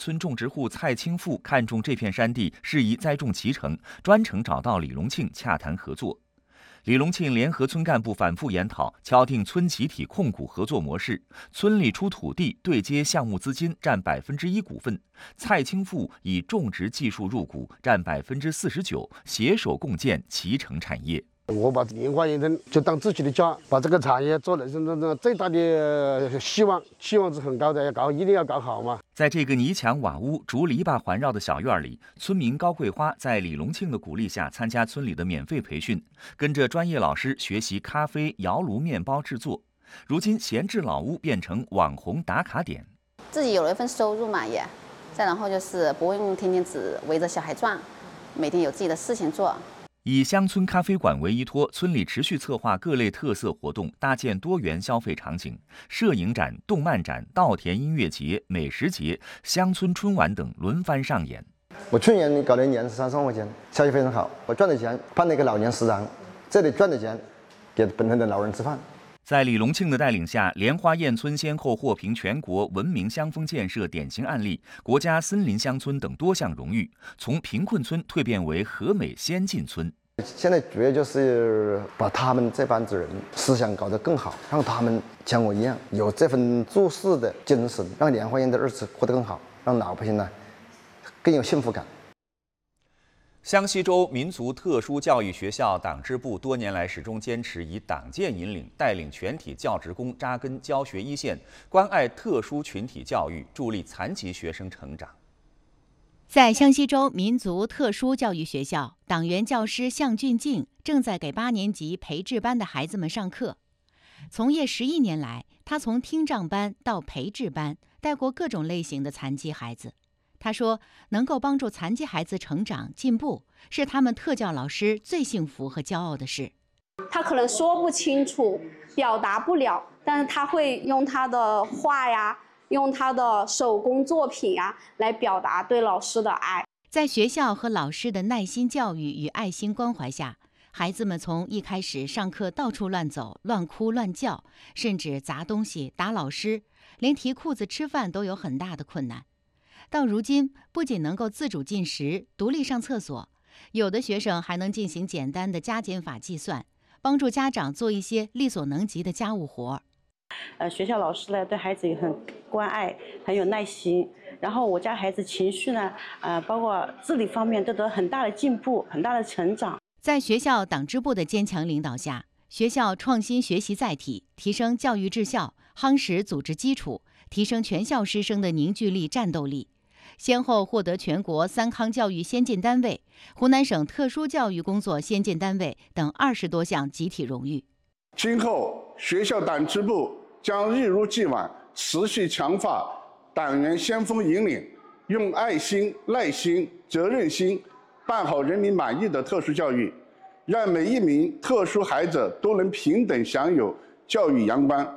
村种植户蔡清富看中这片山地，适宜栽种脐橙，专程找到李隆庆洽谈合作。李隆庆联合村干部反复研讨，敲定村集体控股合作模式，村里出土地对接项目资金占1%股份，蔡清富以种植技术入股占49%，携手共建脐橙产业。 我把莲花园村就当自己的家，把这个产业做人生中最大的期望是很高的，一定要搞好嘛。 在这个泥墙瓦屋、竹篱笆环绕的小院里，村民高桂花在李隆庆的鼓励下参加村里的免费培训，跟着专业老师学习咖啡、窑炉面包制作。如今闲置老屋变成网红打卡点， 自己有了一份收入嘛，也再然后就是不用天天只围着小孩转，每天有自己的事情做。 以乡村咖啡馆为依托，村里持续策划各类特色活动，搭建多元消费场景，摄影展、动漫展、稻田音乐节、美食节、乡村春晚等轮番上演。 我去年搞了1年13万块钱，效益非常好。我赚的钱办了一个老年食堂，这里赚的钱给本村的老人吃饭。 在李隆庆的带领下，莲花堰村先后获评全国文明乡风建设典型案例、国家森林乡村等多项荣誉，从贫困村蜕变为和美先进村。 现在主要就是把他们这帮子人思想搞得更好，让他们像我一样有这份做事的精神，让莲花堰的日子过得更好，让老百姓呢更有幸福感。 湘西州民族特殊教育学校党支部多年来始终坚持以党建引领，带领全体教职工扎根教学一线，关爱特殊群体教育，助力残疾学生成长。 在湘西州民族特殊教育学校，党员教师向俊静正在给8年级培智班的孩子们上课。从业11年来，他从听障班到培智班，带过各种类型的残疾孩子。他说，能够帮助残疾孩子成长进步，是他们特教老师最幸福和骄傲的事。 他可能说不清楚，表达不了，但是他会用他的话呀，用他的手工作品呀，来表达对老师的爱。 在学校和老师的耐心教育与爱心关怀下，孩子们从一开始上课到处乱走、乱哭乱叫，甚至砸东西、打老师，连提裤子吃饭都有很大的困难。到如今，不仅能够自主进食、独立上厕所，有的学生还能进行简单的加减法计算，帮助家长做一些力所能及的家务活。 学校老师呢对孩子也很关爱，很有耐心。然后我家孩子情绪呢，包括自理方面都得很大的进步，很大的成长。 在学校党支部的坚强领导下，学校创新学习载体，提升教育质效，夯实组织基础，提升全校师生的凝聚力、战斗力。先后获得全国3康教育先进单位、湖南省特殊教育工作先进单位等20多项集体荣誉。 今后学校党支部将一如既往，持续强化党员先锋引领，用爱心、耐心、责任心办好人民满意的特殊教育，让每一名特殊孩子都能平等享有教育阳光。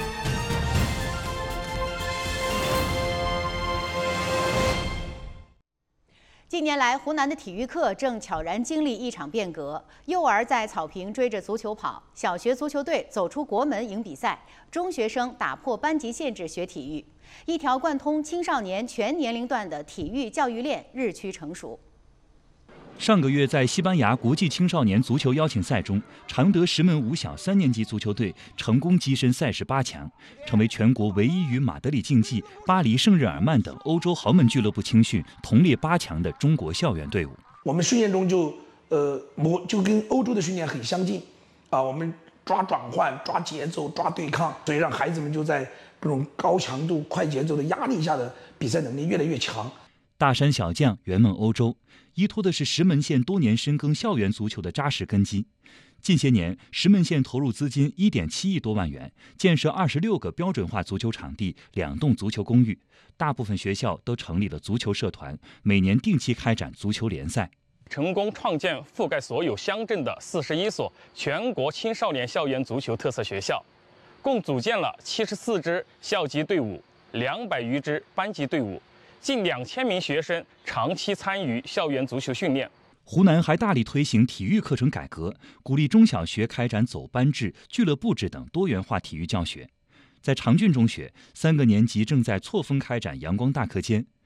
近年来，湖南的体育课正悄然经历一场变革。幼儿在草坪追着足球跑，小学足球队走出国门赢比赛，中学生打破班级限制学体育，一条贯通青少年全年龄段的体育教育链日趋成熟。 上个月，在西班牙国际青少年足球邀请赛中，常德石门五小3年级足球队成功跻身赛事8强，成为全国唯一与马德里竞技、巴黎圣日耳曼等欧洲豪门俱乐部青训同列8强的中国校园队伍。 我们训练中就跟欧洲的训练很相近啊，我们抓转换、抓节奏、抓对抗，所以让孩子们就在这种高强度、快节奏的压力下的比赛能力越来越强。 大山小将圆梦欧洲，依托的是石门县多年深耕校园足球的扎实根基。近些年，石门县投入资金1.7亿多万元，建设26个标准化足球场地、2栋足球公寓，大部分学校都成立了足球社团，每年定期开展足球联赛。 成功创建覆盖所有乡镇的41所全国青少年校园足球特色学校，共组建了74支校级队伍、200余支班级队伍。近2000名学生长期参与校园足球训练。 湖南还大力推行体育课程改革，鼓励中小学开展走班制、俱乐部制等多元化体育教学。在长郡中学，3个年级正在错峰开展阳光大课间。